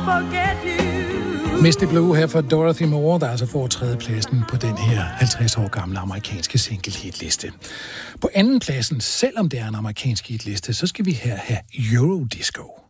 forget you. Misty Blue her for Dorothy Moore, der altså får tredjepladsen på den her 50 år gamle amerikanske single-hitliste. På andenpladsen, selvom det er en amerikansk hitliste, så skal vi her have Eurodisco.